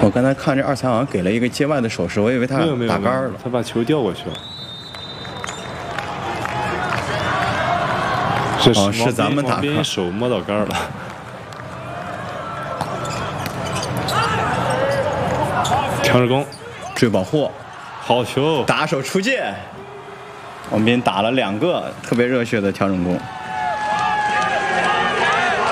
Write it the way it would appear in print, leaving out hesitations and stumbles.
我刚才看这二才好像给了一个界外的手势，我以为他打杆了， 他把球调过去了。 哦，是咱们打杆， 手摸到杆了。强制攻， 追保护， 好球， 打手出界。王斌打了2个特别热血的调整攻。